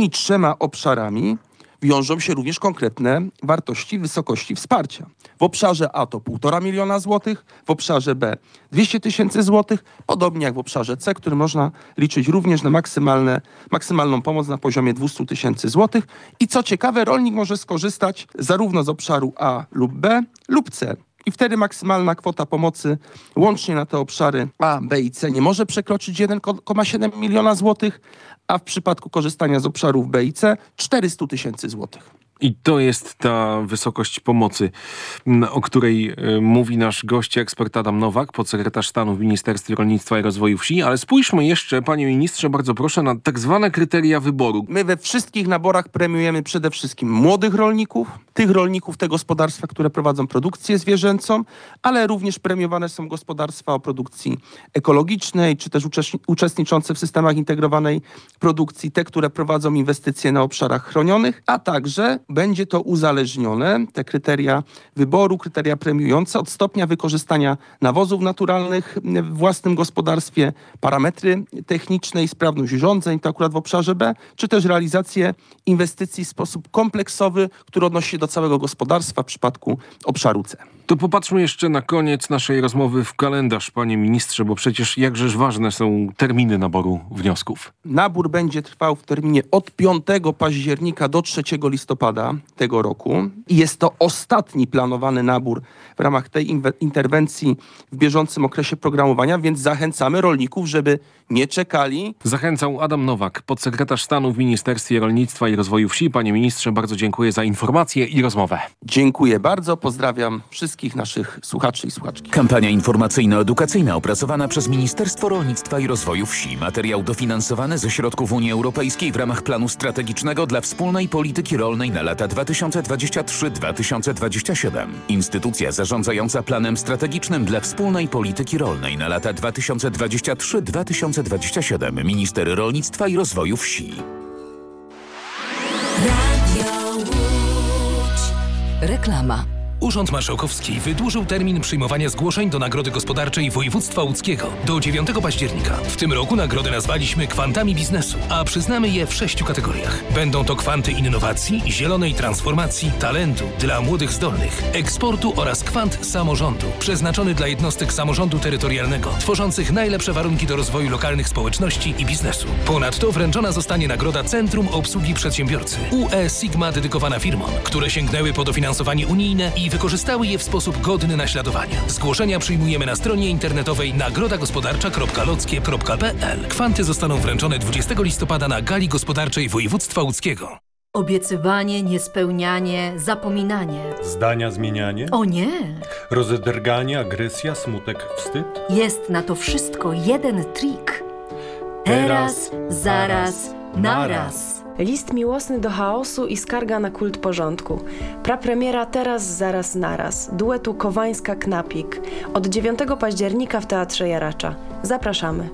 tymi 3 obszarami wiążą się również konkretne wartości wysokości wsparcia. W obszarze A to 1,5 miliona złotych, w obszarze B 200 000 złotych, podobnie jak w obszarze C, który można liczyć również na maksymalną pomoc na poziomie 200 000 złotych. I co ciekawe, rolnik może skorzystać zarówno z obszaru A lub B lub C. I wtedy maksymalna kwota pomocy łącznie na te obszary A, B i C nie może przekroczyć 1,7 miliona złotych, a w przypadku korzystania z obszarów B i C 400 000 złotych. I to jest ta wysokość pomocy, o której mówi nasz gość, ekspert Adam Nowak, podsekretarz stanu w Ministerstwie Rolnictwa i Rozwoju Wsi. Ale spójrzmy jeszcze, panie ministrze, bardzo proszę, na tak zwane kryteria wyboru. My we wszystkich naborach premiujemy przede wszystkim młodych rolników, tych rolników, te gospodarstwa, które prowadzą produkcję zwierzęcą, ale również premiowane są gospodarstwa o produkcji ekologicznej, czy też uczestniczące w systemach integrowanej produkcji, te, które prowadzą inwestycje na obszarach chronionych, a także będzie to uzależnione, te kryteria wyboru, kryteria premiujące, od stopnia wykorzystania nawozów naturalnych w własnym gospodarstwie, parametry techniczne i sprawność urządzeń, to akurat w obszarze B, czy też realizację inwestycji w sposób kompleksowy, który odnosi się do całego gospodarstwa w przypadku obszaru C. To popatrzmy jeszcze na koniec naszej rozmowy w kalendarz, panie ministrze, bo przecież jakżeż ważne są terminy naboru wniosków. Nabór będzie trwał w terminie od 5 października do 3 listopada tego roku i jest to ostatni planowany nabór w ramach tej interwencji w bieżącym okresie programowania, więc zachęcamy rolników, żeby nie czekali. Zachęcał Adam Nowak, podsekretarz stanu w Ministerstwie Rolnictwa i Rozwoju Wsi. Panie ministrze, bardzo dziękuję za informację i rozmowę. Dziękuję bardzo, pozdrawiam wszystkich naszych słuchaczy i słuchaczki. Kampania informacyjno-edukacyjna opracowana przez Ministerstwo Rolnictwa i Rozwoju Wsi. Materiał dofinansowany ze środków Unii Europejskiej w ramach planu strategicznego dla wspólnej polityki rolnej na lata 2023-2027. Instytucja zarządzająca planem strategicznym dla wspólnej polityki rolnej na lata 2023-2027. Minister Rolnictwa i Rozwoju Wsi. Radio Łódź. Reklama. Urząd Marszałkowski wydłużył termin przyjmowania zgłoszeń do Nagrody Gospodarczej Województwa Łódzkiego do 9 października. W tym roku nagrody nazwaliśmy kwantami biznesu, a przyznamy je w 6 kategoriach. Będą to kwanty innowacji, zielonej transformacji, talentu dla młodych zdolnych, eksportu oraz kwant samorządu, przeznaczony dla jednostek samorządu terytorialnego, tworzących najlepsze warunki do rozwoju lokalnych społeczności i biznesu. Ponadto wręczona zostanie nagroda Centrum Obsługi Przedsiębiorcy UE Sigma dedykowana firmom, które sięgnęły po dofinansowanie unijne i wykorzystały je w sposób godny naśladowania. Zgłoszenia przyjmujemy na stronie internetowej nagrodagospodarcza.lockie.pl. Kwanty zostaną wręczone 20 listopada na Gali Gospodarczej Województwa Łódzkiego. Obiecywanie, niespełnianie, zapominanie. Zdania zmienianie? O nie! Rozedrganie, agresja, smutek, wstyd? Jest na to wszystko jeden trik. Teraz, zaraz, naraz. List miłosny do chaosu i skarga na kult porządku. Prapremiera Teraz, zaraz, naraz. Duetu Kowańska-Knapik. Od 9 października w Teatrze Jaracza. Zapraszamy.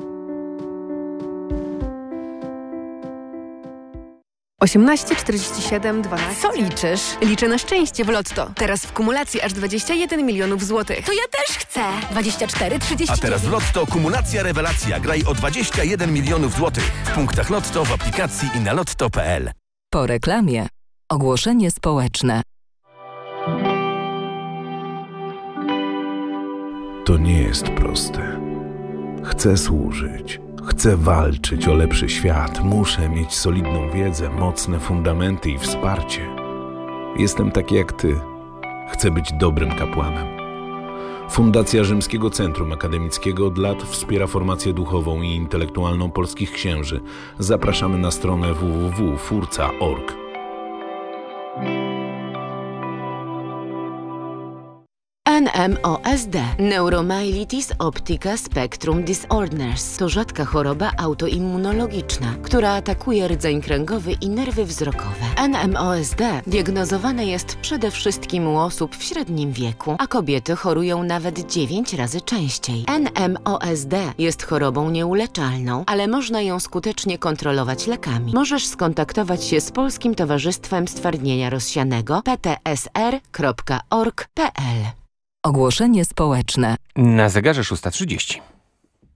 Osiemnaście 47 12. Co liczysz? Liczę na szczęście w Lotto. Teraz w kumulacji aż 21 milionów złotych. To ja też chcę. 24 39. A teraz w Lotto kumulacja rewelacja. Graj o 21 milionów złotych. W punktach Lotto, w aplikacji i na lotto.pl. Po reklamie. Ogłoszenie społeczne. To nie jest proste. Chcę służyć. Chcę walczyć o lepszy świat. Muszę mieć solidną wiedzę, mocne fundamenty i wsparcie. Jestem taki jak ty. Chcę być dobrym kapłanem. Fundacja Rzymskiego Centrum Akademickiego od lat wspiera formację duchową i intelektualną polskich księży. Zapraszamy na stronę www.furca.org. NMOSD – Neuromyelitis Optica Spectrum Disorders to rzadka choroba autoimmunologiczna, która atakuje rdzeń kręgowy i nerwy wzrokowe. NMOSD diagnozowane jest przede wszystkim u osób w średnim wieku, a kobiety chorują nawet 9 razy częściej. NMOSD jest chorobą nieuleczalną, ale można ją skutecznie kontrolować lekami. Możesz skontaktować się z Polskim Towarzystwem Stwardnienia Rozsianego ptsr.org.pl. Ogłoszenie społeczne. Na zegarze 6:30.